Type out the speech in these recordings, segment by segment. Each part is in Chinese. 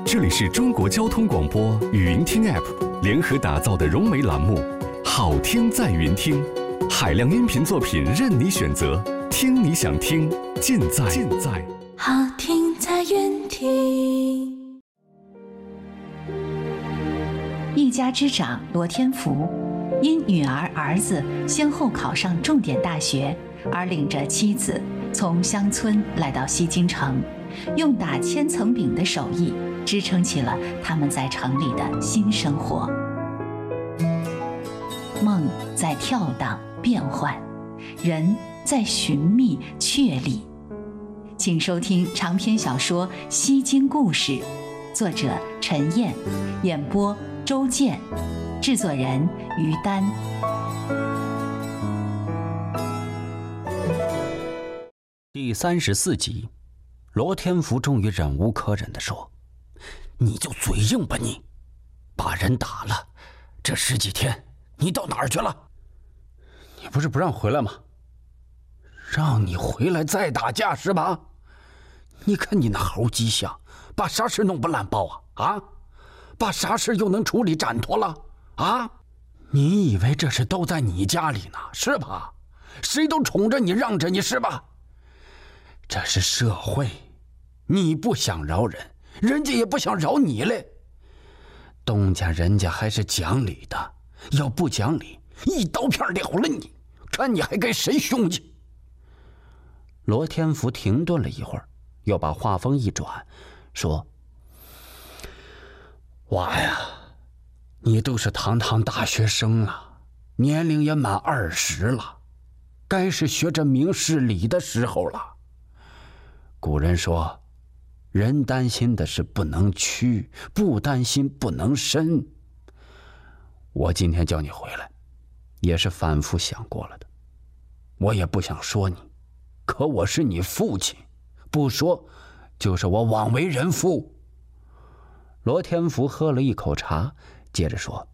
这里是中国交通广播语音听 App 联合打造的融媒栏目，好听在云听，海量音频作品任你选择，听你想听，尽在好听在云听。 一家之长罗天福，因女儿儿子先后考上重点大学，而领着妻子从乡村来到西京城，用打千层饼的手艺支撑起了他们在城里的新生活。梦在跳荡变幻，人在寻觅确立。请收听长篇小说《西京故事》，作者陈燕，演播周健，制作人于丹。 第34集，罗天福终于忍无可忍地说：“你就嘴硬吧你，把人打了，这10几天你到哪儿去了？ 你不是不让回来吗？ 让你回来再打架是吧？你看你那猴迹象，把啥事弄不烂爆啊？把啥事又能处理斩脱了啊？你以为这事都在你家里呢是吧？谁都宠着你让着你是吧？这是社会，你不想饶人，人家也不想饶你嘞。东家人家还是讲理的，要不讲理，一刀片了了你，看你还跟谁凶去。”罗天福停顿了一会儿，又把话锋一转，说：“娃呀，你都是堂堂大学生了，年龄也满20了，该是学着明事理的时候了。古人说，人担心的是不能屈，不担心不能伸。我今天叫你回来，也是反复想过了的。我也不想说你，可我是你父亲，不说就是我枉为人父。”罗天福喝了一口茶，接着说：“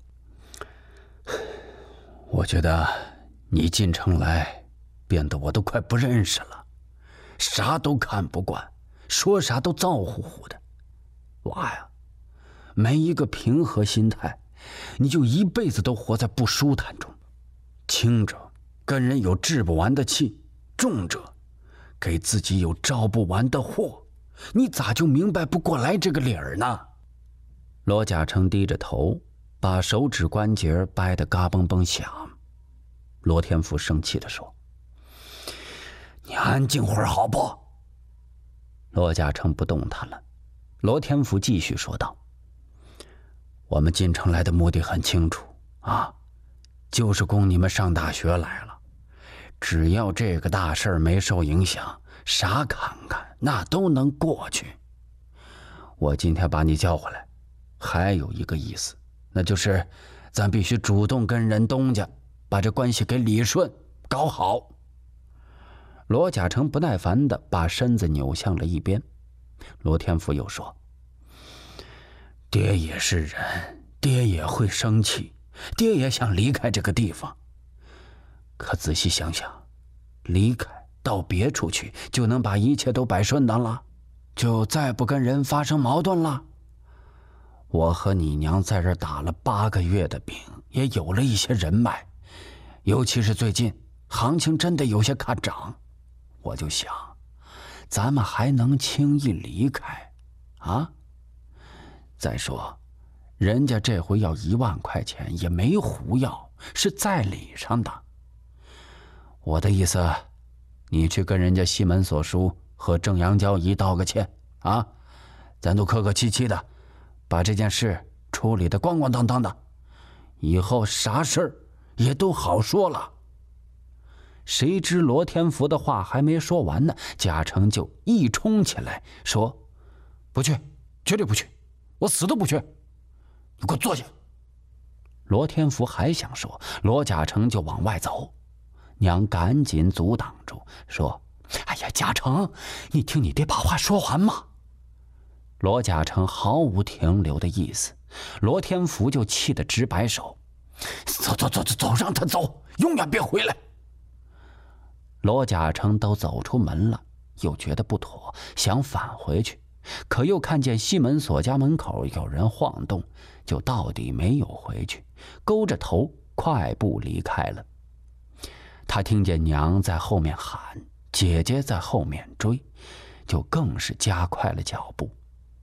我觉得你进城来，变得我都快不认识了，啥都看不惯，说啥都燥乎乎的。娃呀，没一个平和心态，你就一辈子都活在不舒坦中。轻者跟人有治不完的气，重者给自己有招不完的祸，你咋就明白不过来这个理儿呢？”罗甲成低着头，把手指关节掰得嘎嘣嘣响。罗天福生气地说：“你安静会儿好不？”罗甲成不动弹了。罗天福继续说道：“我们进城来的目的很清楚啊，就是供你们上大学来了。只要这个大事没受影响，啥坎坎那都能过去。我今天把你叫回来，还有一个意思，那就是咱必须主动跟人东家把这关系给理顺搞好。”罗甲成不耐烦地把身子扭向了一边。罗天福又说：“爹也是人，爹也会生气，爹也想离开这个地方。可仔细想想，离开到别处去，就能把一切都摆顺当了，就再不跟人发生矛盾了。我和你娘在这打了8个月的饼，也有了一些人脉，尤其是最近行情真的有些看涨，我就想，咱们还能轻易离开啊？再说，人家这回要1万块钱，也没胡要，是在理上的。我的意思，你去跟人家西门所书和正阳交易道个歉啊，咱都客客气气的把这件事处理得光光当当的，以后啥事儿也都好说了。”谁知罗天福的话还没说完呢，贾成就一冲起来说：“不去，绝对不去，我死都不去，你给我坐下。”罗天福还想说，罗贾成就往外走，娘赶紧阻挡住，说：“哎呀，贾成，你听你爹把话说完嘛。”罗甲成毫无停留的意思，罗天福就气得直摆手：“走，让他走，永远别回来。”罗甲成都走出门了，又觉得不妥，想返回去， 可又看见西门锁家门口有人晃动，就到底没有回去，勾着头快步离开了。他听见娘在后面喊，姐姐在后面追，就更是加快了脚步。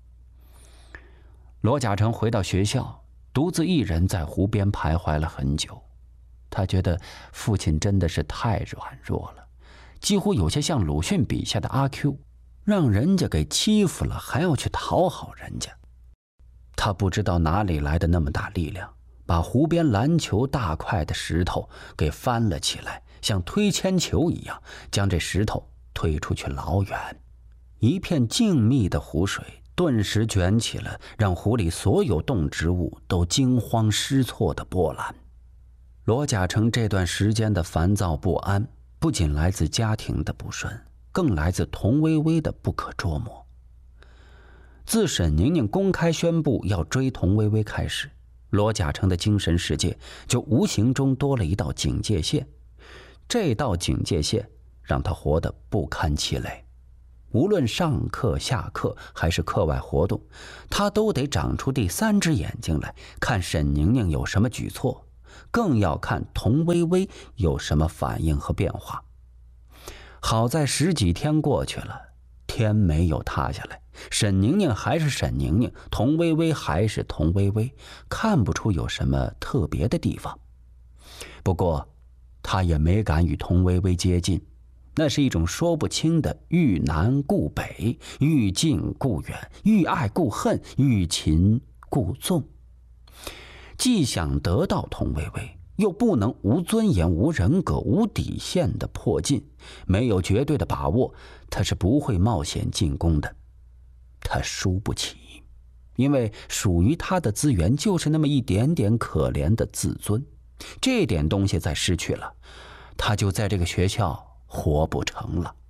罗甲成回到学校，独自一人在湖边徘徊了很久。他觉得父亲真的是太软弱了，几乎有些像鲁迅笔下的阿 Q， 让人家给欺负了还要去讨好人家。他不知道哪里来的那么大力量，把湖边篮球大块的石头给翻了起来，像推铅球一样将这石头推出去老远。一片静谧的湖水顿时卷起了让湖里所有动植物都惊慌失措的波澜。罗甲成这段时间的烦躁不安，不仅来自家庭的不顺，更来自童薇薇的不可捉摸。自沈宁宁公开宣布要追童薇薇开始，罗甲成的精神世界就无形中多了一道警戒线。这道警戒线让他活得不堪其累，无论上课下课还是课外活动，他都得长出第三只眼睛来，看沈宁宁有什么举措，更要看童薇薇有什么反应和变化。好在10几天过去了，天没有塌下来，沈宁宁还是沈宁宁，童薇薇还是童薇薇，看不出有什么特别的地方。不过他也没敢与童薇薇接近，那是一种说不清的欲南顾北，欲近顾远，欲爱顾恨，欲擒顾纵。既想得到童薇薇，又不能无尊严、无人格、无底线的迫近，没有绝对的把握，他是不会冒险进攻的。他输不起，因为属于他的资源就是那么一点点可怜的自尊，这点东西再失去了，他就在这个学校活不成了。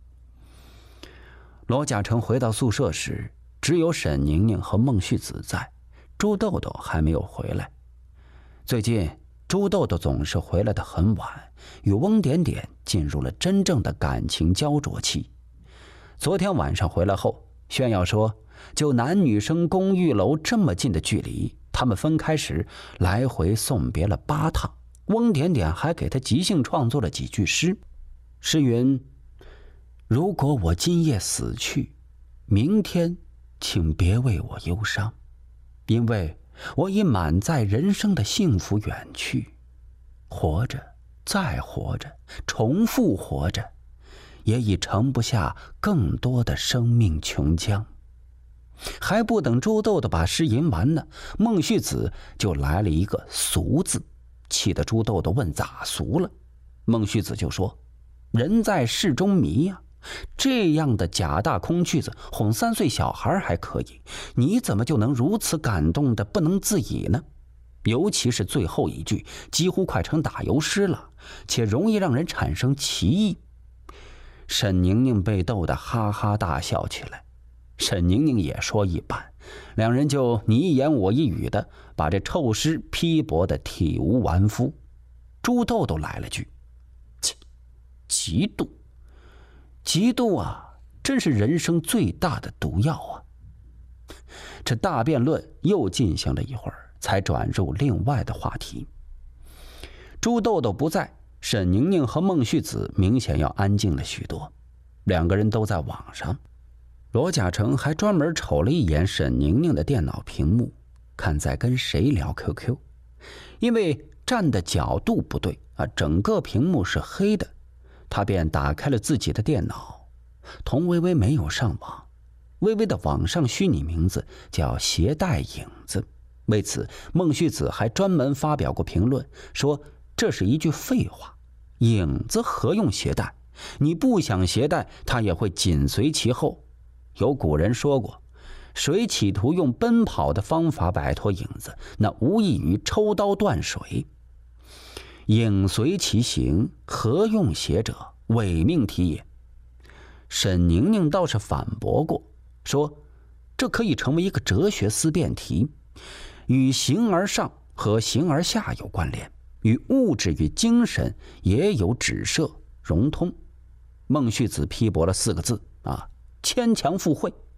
罗甲成回到宿舍时，只有沈宁宁和孟旭子在，朱豆豆还没有回来。最近朱豆豆总是回来得很晚，与翁点点进入了真正的感情焦灼期。昨天晚上回来后炫耀说，就男女生公寓楼这么近的距离，他们分开时来回送别了8趟。翁点点还给他即兴创作了几句诗，诗云：如果我今夜死去，明天请别为我忧伤，因为我已满载人生的幸福远去，活着再活着，重复活着，也已盛不下更多的生命琼浆。还不等朱豆豆把诗吟完呢，孟旭子就来了一个俗字，气得朱豆豆问咋俗了。孟旭子就说，人在事中迷呀，这样的假大空句子哄3岁小孩还可以，你怎么就能如此感动的不能自已呢？尤其是最后一句，几乎快成打油诗了，且容易让人产生歧义。沈宁宁被逗得哈哈大笑起来，沈宁宁也说一般，两人就你一言我一语的把这臭诗批驳得体无完肤。朱豆豆来了句，切，嫉妒，嫉妒啊，真是人生最大的毒药啊！这大辩论又进行了一会儿，才转入另外的话题。朱豆豆不在，沈宁宁和孟旭子明显要安静了许多，两个人都在网上。罗甲成还专门瞅了一眼沈宁宁的电脑屏幕，看在跟谁聊 QQ， 因为站的角度不对啊，整个屏幕是黑的，他便打开了自己的电脑。童薇薇没有上网，薇薇的网上虚拟名字叫携带影子，为此孟旭子还专门发表过评论，说这是一句废话，影子何用携带？你不想携带，它也会紧随其后。有古人说过，谁企图用奔跑的方法摆脱影子，那无异于抽刀断水。影随其行，何用携者？伪命题也。沈宁宁倒是反驳过，说这可以成为一个哲学思辨题，与形而上和形而下有关联，与物质与精神也有指涉融通。孟旭子批驳了4个字啊，牵强附会。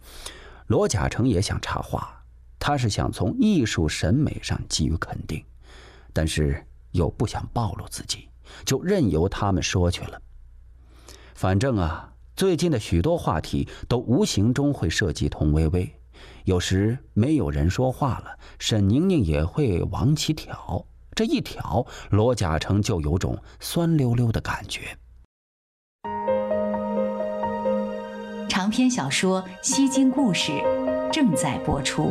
罗贾成也想插话，他是想从艺术审美上给予肯定，但是又不想暴露自己，就任由他们说去了。反正啊，最近的许多话题都无形中会涉及童薇薇，有时没有人说话了，沈宁宁也会往起挑，这一挑，罗贾成就有种酸溜溜的感觉。 长篇小说《西京故事》正在播出。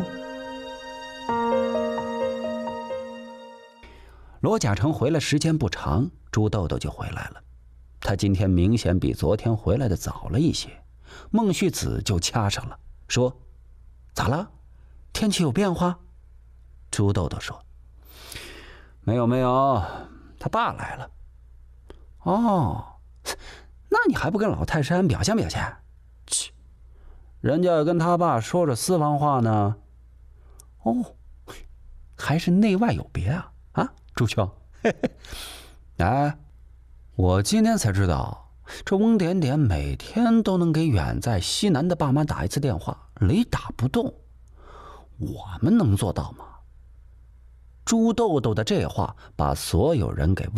罗贾成回来时间不长，朱豆豆就回来了。他今天明显比昨天回来的早了一些。孟旭子就掐上了，说：“咋了？天气有变化？”朱豆豆说：“没有，他爸来了。”哦，那你还不跟老泰山表现表现？切，人家跟他爸说着私房话呢。哦，还是内外有别啊！啊，朱兄，哎，我今天才知道，这翁点点每天都能给远在西南的爸妈打一次电话，雷打不动。我们能做到吗？朱豆豆的这话把所有人给问